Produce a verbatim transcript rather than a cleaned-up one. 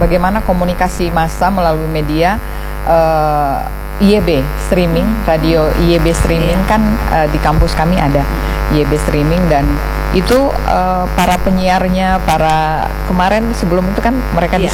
Bagaimana komunikasi massa melalui media uh, I Y B streaming, radio I Y B streaming kan uh, di kampus kami ada I Y B streaming, dan itu uh, para penyiarnya, para kemarin sebelum itu kan mereka Iya.